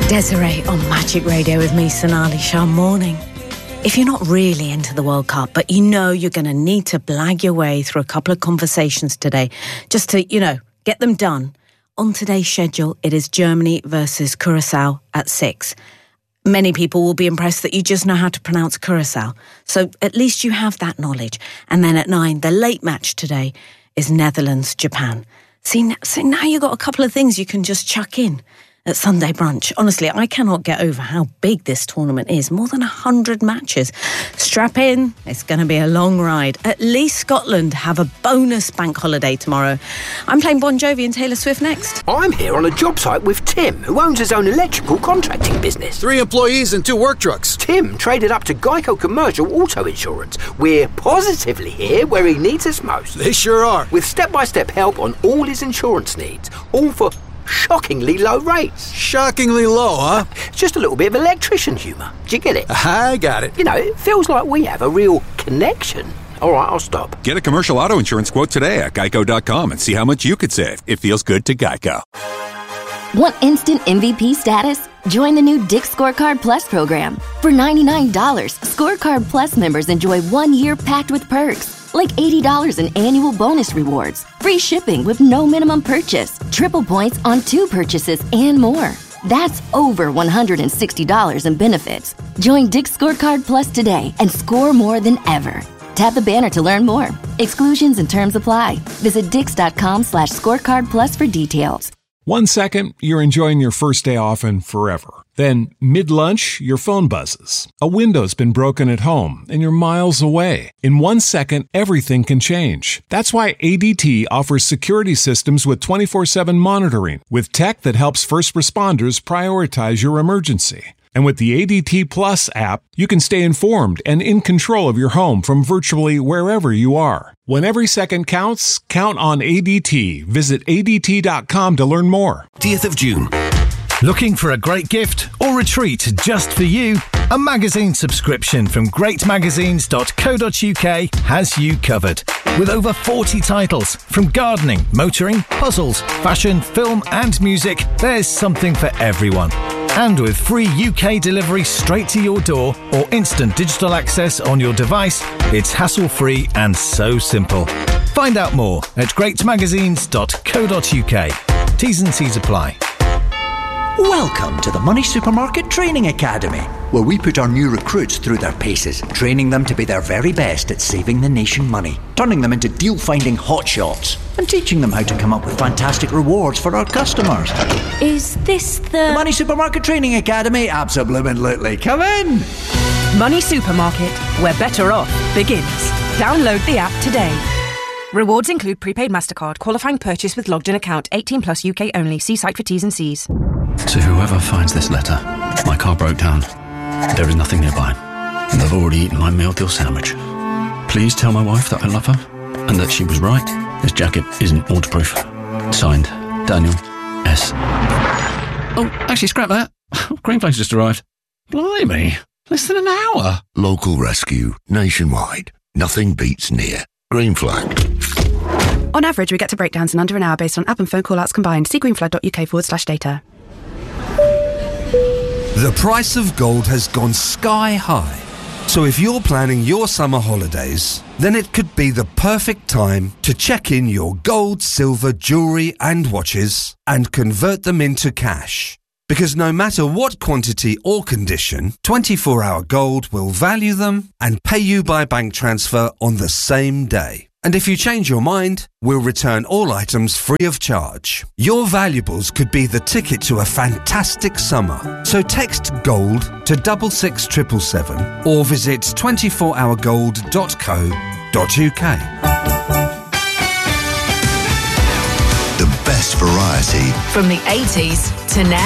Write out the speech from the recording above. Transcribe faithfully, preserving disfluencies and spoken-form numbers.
Desiree on Magic Radio with me, Sonali Shah. Morning. If you're not really into the World Cup, but you know you're going to need to blag your way through a couple of conversations today, just to, you know, get them done. On today's schedule, it is Germany versus Curacao at six. Many people will be impressed that you just know how to pronounce Curacao. So at least you have that knowledge. And then at nine, the late match today is Netherlands-Japan. See, so now you've got a couple of things you can just chuck in at Sunday brunch. Honestly, I cannot get over how big this tournament is. More than one hundred matches. Strap in. It's going to be a long ride. At least Scotland have a bonus bank holiday tomorrow. I'm playing Bon Jovi and Taylor Swift next. I'm here on a job site with Tim, who owns his own electrical contracting business. Three employees and two work trucks. Tim traded up to Geico Commercial Auto Insurance. We're positively here where he needs us most. They sure are. With step-by-step help on all his insurance needs. All for shockingly low rates. Shockingly low, huh? Just a little bit of electrician humour. Do you get it? I got it. You know, it feels like we have a real connection. All right, I'll stop. Get a commercial auto insurance quote today at geico dot com and see how much you could save. It feels good to Geico. Want instant M V P status? Join the new Dick's Scorecard Plus program. For ninety-nine dollars, Scorecard Plus members enjoy one year packed with perks. Like eighty dollars in annual bonus rewards, free shipping with no minimum purchase, triple points on two purchases, and more. That's over one hundred sixty dollars in benefits. Join Dick's Scorecard Plus today and score more than ever. Tap the banner to learn more. Exclusions and terms apply. Visit dix.com slash scorecard plus for details. One second, you're enjoying your first day off and forever. Then, mid-lunch, your phone buzzes. A window's been broken at home, and you're miles away. In one second, everything can change. That's why A D T offers security systems with twenty-four seven monitoring, with tech that helps first responders prioritize your emergency. And with the A D T Plus app, you can stay informed and in control of your home from virtually wherever you are. When every second counts, count on A D T. Visit A D T dot com to learn more. twentieth of June. Looking for a great gift or a treat just for you? A magazine subscription from great magazines dot co dot uk has you covered. With over forty titles, from gardening, motoring, puzzles, fashion, film and music, there's something for everyone. And with free U K delivery straight to your door or instant digital access on your device, it's hassle-free and so simple. Find out more at great magazines dot co dot uk. T's and C's apply. Welcome to the Money Supermarket Training Academy, where we put our new recruits through their paces, training them to be their very best at saving the nation money, turning them into deal-finding hotshots, and teaching them how to come up with fantastic rewards for our customers. Is this the... The Money Supermarket Training Academy? Absolutely. Come in! Money Supermarket, where better off begins. Download the app today. Rewards include prepaid MasterCard, qualifying purchase with logged in account, eighteen plus U K only. See site for T's and C's. To whoever finds this letter, my car broke down. There is nothing nearby, and I've already eaten my meal deal sandwich. Please tell my wife that I love her, and that she was right. This jacket isn't waterproof. Signed, Daniel S. Oh, actually, scrap that. Green Flag's just arrived. Blimey, less than an hour. Local rescue, nationwide. Nothing beats near. Green Flag. On average, we get to breakdowns in under an hour based on app and phone call-outs combined. See greenflag dot uk forward slash data. The price of gold has gone sky high. So if you're planning your summer holidays, then it could be the perfect time to check in your gold, silver, jewellery and watches and convert them into cash. Because no matter what quantity or condition, twenty-four hour Gold will value them and pay you by bank transfer on the same day. And if you change your mind, we'll return all items free of charge. Your valuables could be the ticket to a fantastic summer. So text GOLD to double six triple seven or visit twenty-four hour gold dot co dot uk. The best variety from the eighties to now.